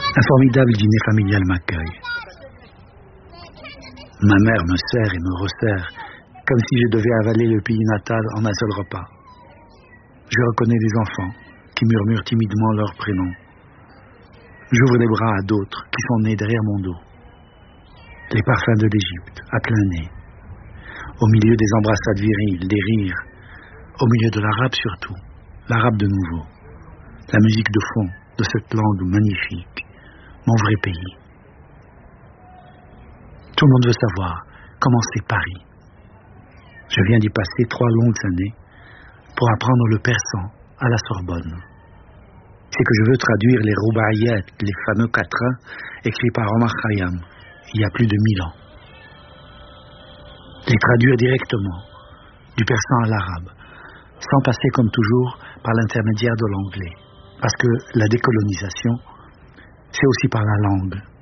Un formidable dîner familial m'accueille. Ma mère me serre et me resserre, comme si je devais avaler le pays natal en un seul repas. Je reconnais des enfants qui murmurent timidement leurs prénoms. J'ouvre les bras à d'autres qui sont nés derrière mon dos. Les parfums de l'Égypte, à plein nez. Au milieu des embrassades viriles, des rires. Au milieu de l'arabe surtout, l'arabe de nouveau. La musique de fond de cette langue magnifique, mon vrai pays. Tout le monde veut savoir comment c'est Paris. Je viens d'y passer 3 longues années pour apprendre le persan à la Sorbonne. C'est que je veux traduire les roubaïat, les fameux quatrains écrits par Omar Khayyam il y a plus de 1000 ans. Les traduire directement du persan à l'arabe, sans passer comme toujours par l'intermédiaire de l'anglais. Parce que la décolonisation, c'est aussi par la langue.